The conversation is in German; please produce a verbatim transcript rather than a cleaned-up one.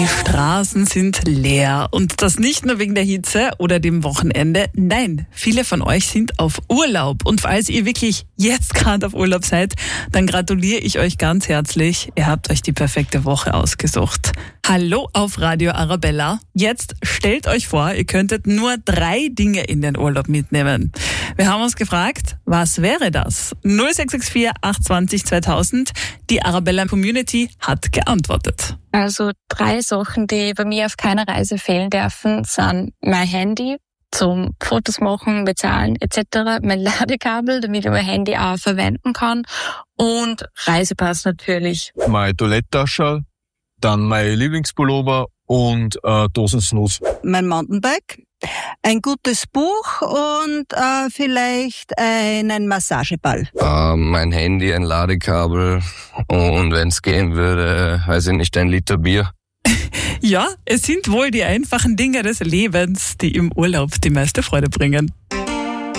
Die Straßen sind leer und das nicht nur wegen der Hitze oder dem Wochenende. Nein, viele von euch sind auf Urlaub und falls ihr wirklich jetzt gerade auf Urlaub seid, dann gratuliere ich euch ganz herzlich. Ihr habt euch die perfekte Woche ausgesucht. Hallo auf Radio Arabella. Jetzt stellt euch vor, ihr könntet nur drei Dinge in den Urlaub mitnehmen. Wir haben uns gefragt, was wäre das? null sechs sechs vier acht zwei null zweitausend. Die Arabella Community hat geantwortet. Also drei Sachen, die bei mir auf keiner Reise fehlen dürfen, sind mein Handy zum Fotos machen, bezahlen et cetera, mein Ladekabel, damit ich mein Handy auch verwenden kann und Reisepass natürlich. Meine Toilettentasche, dann mein Lieblingspullover und äh, Dosen Snus. Mein Mountainbike, ein gutes Buch und äh, vielleicht einen Massageball. Uh, mein Handy, ein Ladekabel und wenn es gehen würde, weiß ich nicht, ein Liter Bier. Ja, es sind wohl die einfachen Dinge des Lebens, die im Urlaub die meiste Freude bringen.